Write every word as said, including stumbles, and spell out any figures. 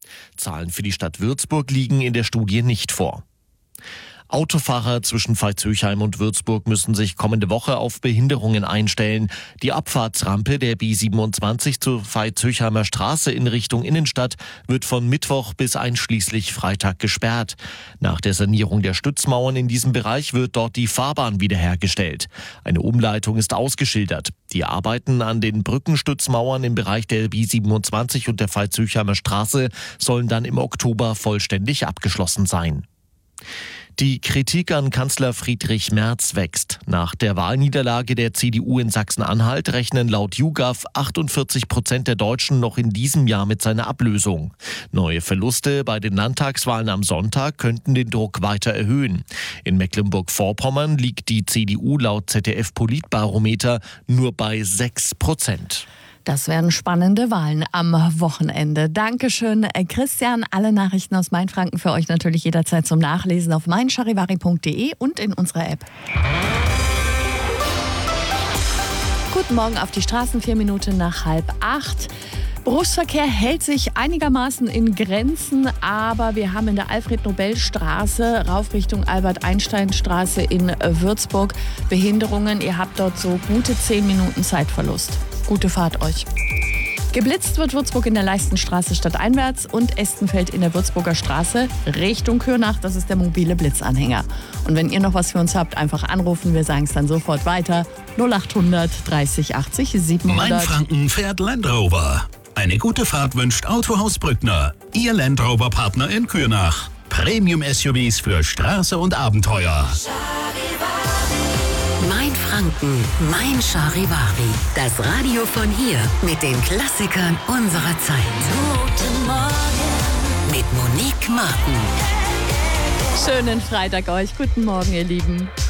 Zahlen für die Stadt Würzburg liegen in der Studie nicht vor. Autofahrer zwischen Veitshöchheim und Würzburg müssen sich kommende Woche auf Behinderungen einstellen. Die Abfahrtsrampe der B siebenundzwanzig zur Veitshöchheimer Straße in Richtung Innenstadt wird von Mittwoch bis einschließlich Freitag gesperrt. Nach der Sanierung der Stützmauern in diesem Bereich wird dort die Fahrbahn wiederhergestellt. Eine Umleitung ist ausgeschildert. Die Arbeiten an den Brückenstützmauern im Bereich der B siebenundzwanzig und der Veitshöchheimer Straße sollen dann im Oktober vollständig abgeschlossen sein. Die Kritik an Kanzler Friedrich Merz wächst. Nach der Wahlniederlage der C D U in Sachsen-Anhalt rechnen laut YouGov achtundvierzig Prozent der Deutschen noch in diesem Jahr mit seiner Ablösung. Neue Verluste bei den Landtagswahlen am Sonntag könnten den Druck weiter erhöhen. In Mecklenburg-Vorpommern liegt die C D U laut Z D F-Politbarometer nur bei sechs Prozent. Das werden spannende Wahlen am Wochenende. Dankeschön, Christian. Alle Nachrichten aus Mainfranken für euch natürlich jederzeit zum Nachlesen auf mein charivari punkt de und in unserer App. Guten Morgen auf die Straßen, vier Minuten nach halb acht. Berufsverkehr hält sich einigermaßen in Grenzen, aber wir haben in der Alfred-Nobel-Straße rauf Richtung Albert-Einstein-Straße in Würzburg Behinderungen. Ihr habt dort so gute zehn Minuten Zeitverlust. Gute Fahrt euch. Geblitzt wird Würzburg in der Leistenstraße stadteinwärts und Estenfeld in der Würzburger Straße Richtung Kürnach. Das ist der mobile Blitzanhänger. Und wenn ihr noch was für uns habt, einfach anrufen. Wir sagen es dann sofort weiter. null achthundert dreißig achtzig siebenhundert. Mainfranken fährt Land Rover. Eine gute Fahrt wünscht Autohaus Brückner. Ihr Land Rover Partner in Kürnach. Premium-S U Vs für Straße und Abenteuer. Mainfranken, mein Charivari. Das Radio von hier mit den Klassikern unserer Zeit. Guten Morgen mit Monique Martin. Schönen Freitag euch. Guten Morgen, ihr Lieben.